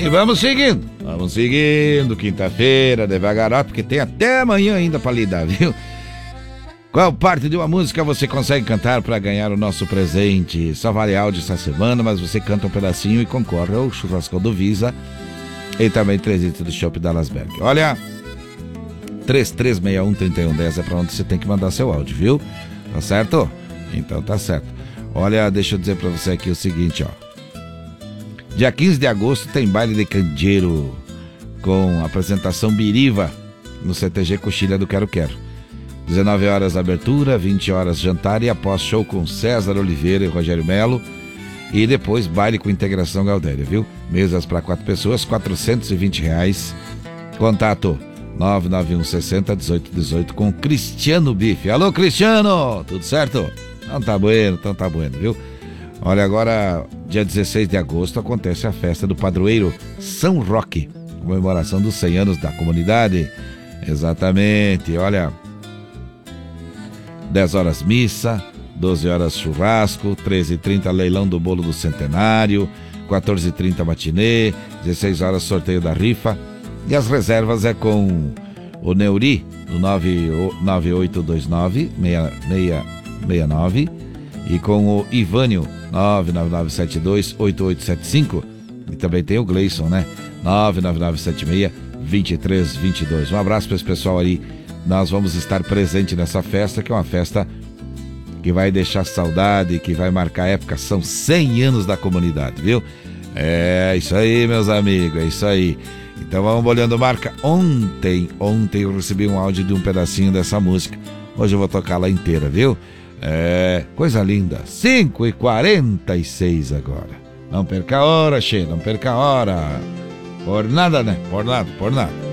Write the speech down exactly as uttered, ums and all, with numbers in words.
E vamos seguindo, vamos seguindo, quinta-feira, devagarote, porque tem até amanhã ainda pra lidar, viu? Qual parte de uma música você consegue cantar para ganhar o nosso presente? Só vale áudio essa semana, mas você canta um pedacinho e concorre ao churrasco do Visa e também três litros do Chopp Dallasberg. Olha, três três seis um, três um um zero é pra onde você tem que mandar seu áudio, viu? Tá certo? Então tá certo. Olha, deixa eu dizer pra você aqui o seguinte, ó. Dia quinze de agosto tem baile de candeeiro com apresentação Biriva no C T G Coxilha do Quero Quero. dezenove horas abertura, vinte horas jantar e após show com César Oliveira e Rogério Melo. E depois baile com integração Gaudéria, viu? Mesas para quatro pessoas, quatrocentos e vinte reais. Contato nove nove um sessenta, dezoito dezoito com Cristiano Bife. Alô, Cristiano! Tudo certo? Então tá bueno, então tá bueno, viu? Olha, agora, dia dezesseis de agosto, acontece a festa do padroeiro São Roque, comemoração dos cem anos da comunidade. Exatamente, olha, dez horas missa, doze horas churrasco, treze e trinta leilão do bolo do centenário, quatorze e trinta matinê, dezesseis horas sorteio da rifa. E as reservas é com o Neuri, no nove oito dois nove, seis seis seis nove, e com o Ivânio, nove nove nove sete dois, oito oito sete cinco, e também tem o Gleison, né? nove nove nove sete seis, dois três dois dois. Um abraço para esse pessoal aí. Nós vamos estar presente nessa festa, que é uma festa que vai deixar saudade, que vai marcar a época, são cem anos da comunidade, viu? É isso aí, meus amigos, é isso aí. Então vamos olhando marca. Ontem, ontem eu recebi um áudio de um pedacinho dessa música. Hoje eu vou tocá-la inteira, viu? É, coisa linda. cinco e quarenta e seis agora. Não perca a hora, che, não perca a hora. Por nada, né? Por nada, por nada.